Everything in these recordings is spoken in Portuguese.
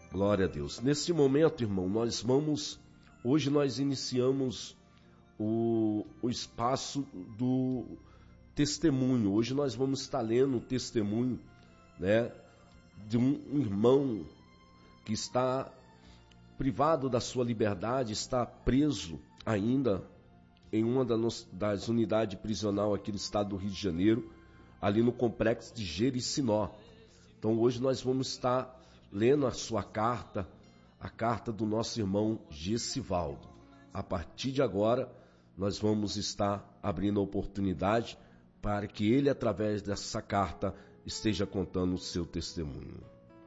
Glória a Deus. Neste momento, irmão, hoje nós iniciamos o espaço do testemunho. Hoje nós vamos estar lendo o testemunho, né, de um irmão que está privado da sua liberdade, está preso ainda em uma das unidades prisional aqui do estado do Rio de Janeiro, ali no complexo de Jericinó. Então hoje nós vamos estar lendo a sua carta, a carta do nosso irmão Gessivaldo. A partir de agora, nós vamos estar abrindo a oportunidade para que ele, através dessa carta, esteja contando o seu testemunho.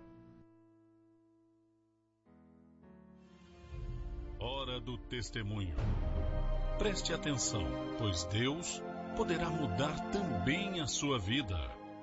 Hora do testemunho. Preste atenção, pois Deus poderá mudar também a sua vida.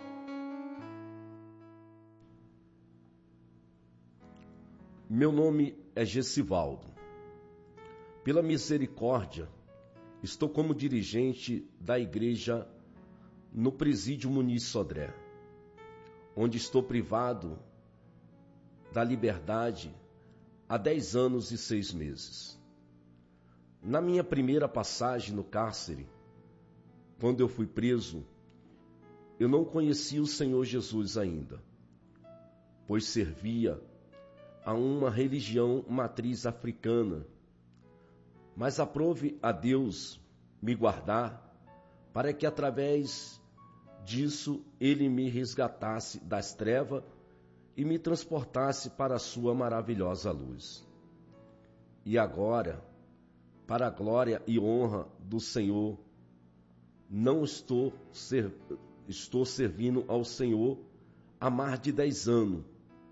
Meu nome é Gessivaldo. Pela misericórdia, estou como dirigente da igreja no Presídio Muniz Sodré, onde estou privado da liberdade há 10 anos e 6 meses. Na minha primeira passagem no cárcere, quando eu fui preso, eu não conhecia o Senhor Jesus ainda, pois servia a uma religião matriz africana, mas aprove a Deus me guardar para que através disso Ele me resgatasse das trevas e me transportasse para a sua maravilhosa luz. E agora, para a glória e honra do Senhor, não estou servindo ao Senhor há mais de 10 anos,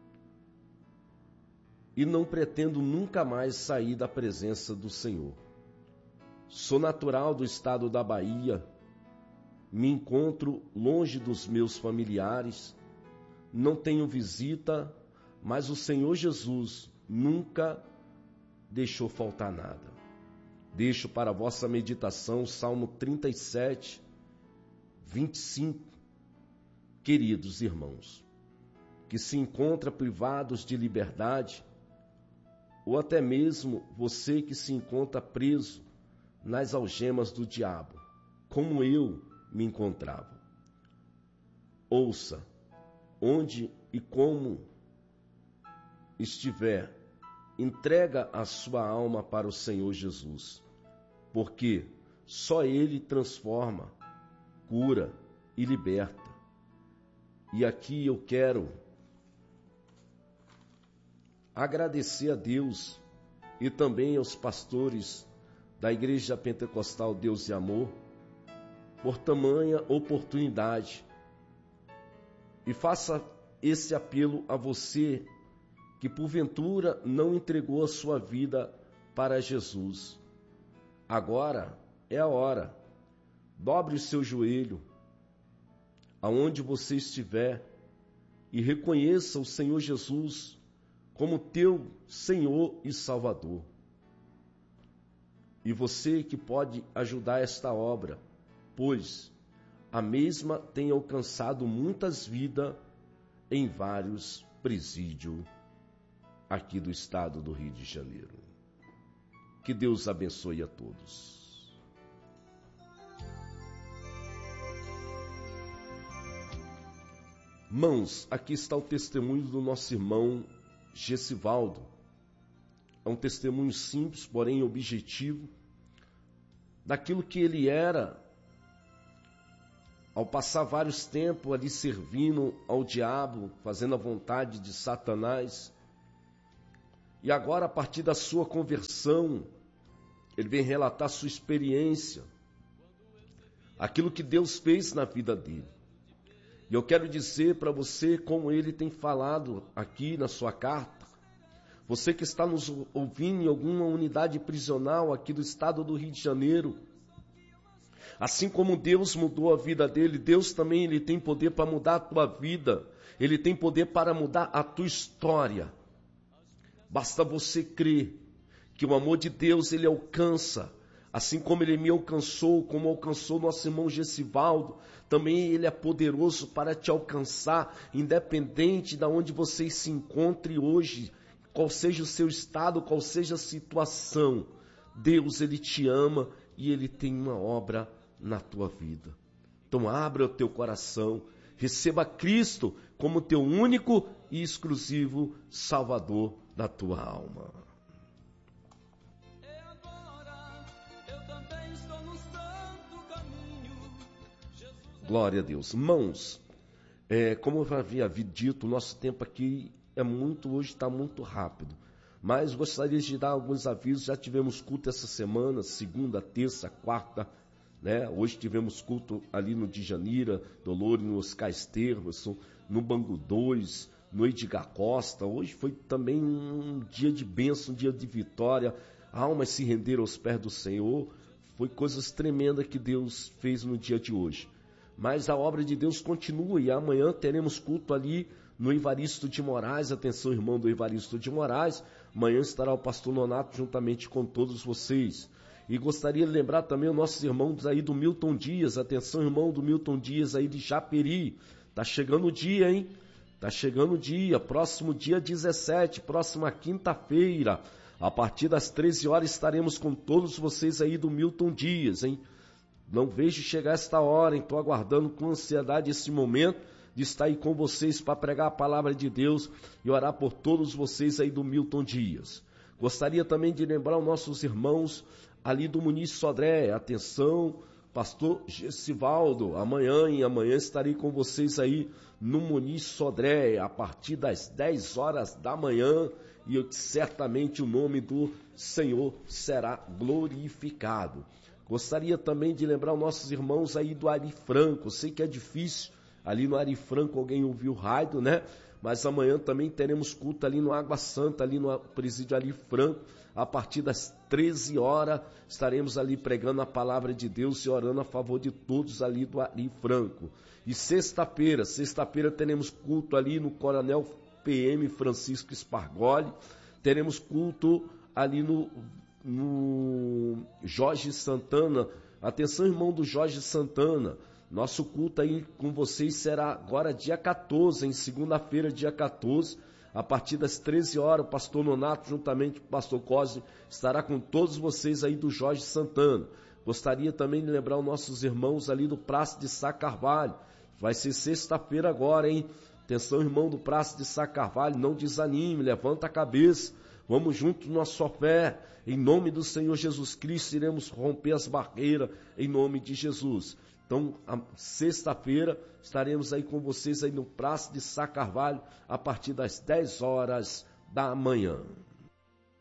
e não pretendo nunca mais sair da presença do Senhor. Sou natural do estado da Bahia, me encontro longe dos meus familiares, não tenho visita, mas o Senhor Jesus nunca deixou faltar nada. Deixo para a vossa meditação Salmo 37, 25. Queridos irmãos, que se encontram privados de liberdade, ou até mesmo você que se encontra preso nas algemas do diabo, como eu me encontrava. Ouça, onde e como estiver, entrega a sua alma para o Senhor Jesus, porque só Ele transforma, cura e liberta. E aqui eu quero agradecer a Deus e também aos pastores da Igreja Pentecostal Deus e Amor por tamanha oportunidade. E faça esse apelo a você que porventura não entregou a sua vida para Jesus. Agora é a hora. Dobre o seu joelho, aonde você estiver, e reconheça o Senhor Jesus como teu Senhor e Salvador. E você que pode ajudar esta obra, pois a mesma tem alcançado muitas vidas em vários presídios aqui do estado do Rio de Janeiro. Que Deus abençoe a todos. Irmãos, aqui está o testemunho do nosso irmão Gessivaldo. É um testemunho simples, porém objetivo, daquilo que ele era ao passar vários tempos ali servindo ao diabo, fazendo a vontade de Satanás. E agora, a partir da sua conversão, ele vem relatar sua experiência, aquilo que Deus fez na vida dele. E eu quero dizer para você, como ele tem falado aqui na sua carta, você que está nos ouvindo em alguma unidade prisional aqui do estado do Rio de Janeiro, assim como Deus mudou a vida dele, Deus também ele tem poder para mudar a tua vida, ele tem poder para mudar a tua história. Basta você crer que o amor de Deus ele alcança, assim como ele me alcançou, como alcançou nosso irmão Gessivaldo, também ele é poderoso para te alcançar, independente de onde você se encontre hoje, qual seja o seu estado, qual seja a situação, Deus, Ele te ama e Ele tem uma obra na tua vida. Então abra o teu coração, receba Cristo como teu único e exclusivo Salvador da tua alma. Glória a Deus. Irmãos, como eu havia dito, o nosso tempo aqui hoje está muito rápido. Mas gostaria de dar alguns avisos. Já tivemos culto essa semana, segunda, terça, quarta, né? Hoje tivemos culto ali no Djanira, Dolores, no Oscar Esteverson, no Bangu 2, no Edgar Costa. Hoje foi também um dia de bênção, um dia de vitória. Almas se renderam aos pés do Senhor. Foi coisas tremendas que Deus fez no dia de hoje. Mas a obra de Deus continua e amanhã teremos culto ali no Evaristo de Moraes. Atenção, irmão do Evaristo de Moraes. Amanhã estará o pastor Nonato juntamente com todos vocês. E gostaria de lembrar também os nossos irmãos aí do Milton Dias. Atenção, irmão do Milton Dias aí de Japeri. Tá chegando o dia, hein? Tá chegando o dia. Próximo dia 17, próxima quinta-feira. A partir das 13 horas estaremos com todos vocês aí do Milton Dias, hein? Não vejo chegar esta hora, hein? Estou aguardando com ansiedade esse momento de estar aí com vocês para pregar a palavra de Deus e orar por todos vocês aí do Milton Dias. Gostaria também de lembrar os nossos irmãos ali do Muniz Sodré. Atenção, pastor Gessivaldo, amanhã estarei com vocês aí no Muniz Sodré, a partir das 10 horas da manhã, e certamente o nome do Senhor será glorificado. Gostaria também de lembrar os nossos irmãos aí do Ari Franco. Sei que é difícil, ali no Ari Franco alguém ouviu o rádio, né? Mas amanhã também teremos culto ali no Água Santa, ali no presídio Ari Franco. A partir das 13 horas estaremos ali pregando a palavra de Deus e orando a favor de todos ali do Ari Franco. E sexta-feira teremos culto ali no Coronel PM Francisco Spargoli. Teremos culto ali no Jorge Santana. Atenção, irmão do Jorge Santana, nosso culto aí com vocês será agora dia 14, em segunda-feira, dia 14, a partir das 13 horas, o pastor Nonato, juntamente com o pastor Cosme, estará com todos vocês aí do Jorge Santana. Gostaria também de lembrar os nossos irmãos ali do Praça de Sá Carvalho, vai ser sexta-feira agora, hein? Atenção, irmão do Praça de Sá Carvalho, não desanime, levanta a cabeça. Vamos juntos na sua fé, em nome do Senhor Jesus Cristo, iremos romper as barreiras, em nome de Jesus. Então, sexta-feira, estaremos aí com vocês aí no Praça de Sá Carvalho, a partir das 10 horas da manhã.